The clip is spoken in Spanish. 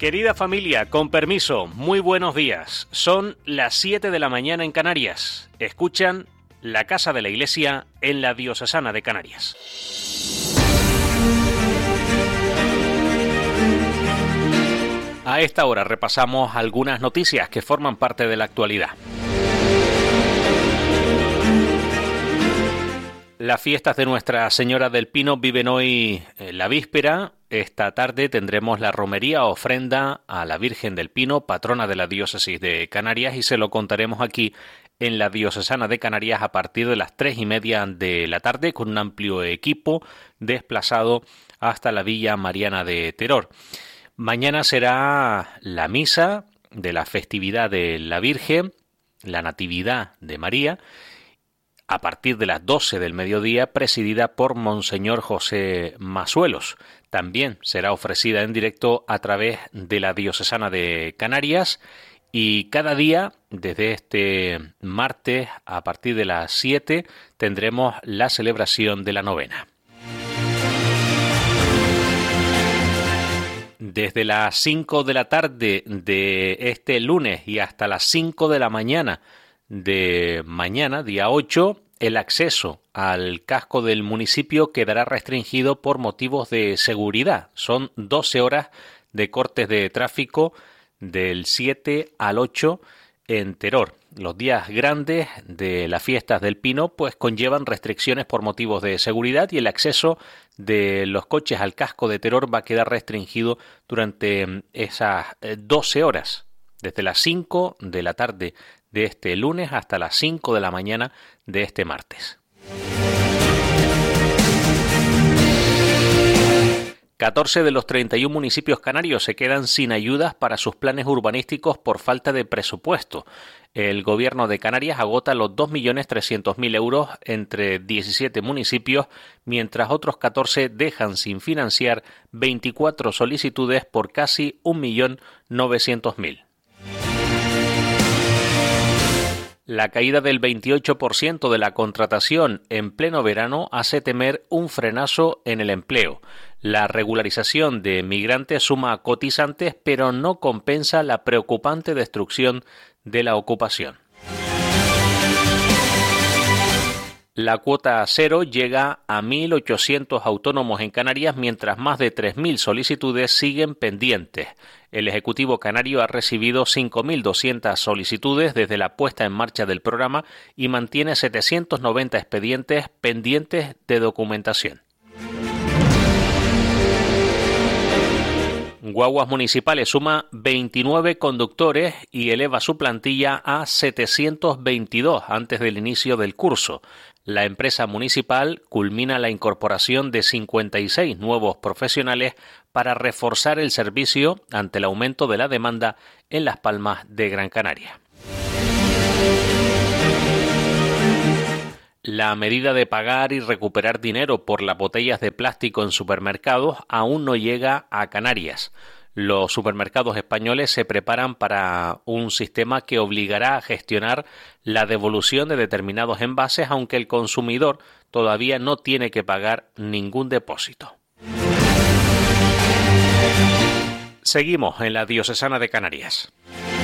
Querida familia, con permiso, muy buenos días. Son las 7 de la mañana en Canarias. Escuchan La Casa de la Iglesia en la Diocesana de Canarias. A esta hora repasamos algunas noticias que forman parte de la actualidad. Las fiestas de Nuestra Señora del Pino viven hoy la víspera. Esta tarde tendremos la romería ofrenda a la Virgen del Pino, patrona de la diócesis de Canarias, y se lo contaremos aquí en la Diocesana de Canarias a partir de las 3:30 de la tarde con un amplio equipo desplazado hasta la Villa Mariana de Teror. Mañana será la misa de la festividad de la Virgen, la Natividad de María, a partir de las 12 del mediodía, presidida por Monseñor José Masuelos. También será ofrecida en directo a través de la Diocesana de Canarias y cada día, desde este martes, a partir de las 7, tendremos la celebración de la novena. Desde las 5 de la tarde de este lunes y hasta las 5 de la mañana de mañana, día 8, el acceso al casco del municipio quedará restringido por motivos de seguridad. Son 12 horas de cortes de tráfico del 7 al 8 en Teror. Los días grandes de las fiestas del Pino pues conllevan restricciones por motivos de seguridad y el acceso de los coches al casco de Teror va a quedar restringido durante esas 12 horas, desde las 5 de la tarde de este lunes hasta las 5 de la mañana de este martes. 14 de los 31 municipios canarios se quedan sin ayudas para sus planes urbanísticos por falta de presupuesto. El gobierno de Canarias agota los 2.300.000 euros entre 17 municipios, mientras otros 14 dejan sin financiar 24 solicitudes por casi 1.900.000. La caída del 28% de la contratación en pleno verano hace temer un frenazo en el empleo. La regularización de migrantes suma cotizantes, pero no compensa la preocupante destrucción de la ocupación. La cuota cero llega a 1.800 autónomos en Canarias, mientras más de 3.000 solicitudes siguen pendientes. El Ejecutivo canario ha recibido 5.200 solicitudes desde la puesta en marcha del programa y mantiene 790 expedientes pendientes de documentación. Guaguas Municipales suma 29 conductores y eleva su plantilla a 722 antes del inicio del curso. La empresa municipal culmina la incorporación de 56 nuevos profesionales para reforzar el servicio ante el aumento de la demanda en Las Palmas de Gran Canaria. La medida de pagar y recuperar dinero por las botellas de plástico en supermercados aún no llega a Canarias. Los supermercados españoles se preparan para un sistema que obligará a gestionar la devolución de determinados envases, aunque el consumidor todavía no tiene que pagar ningún depósito. Seguimos en la Diocesana de Canarias.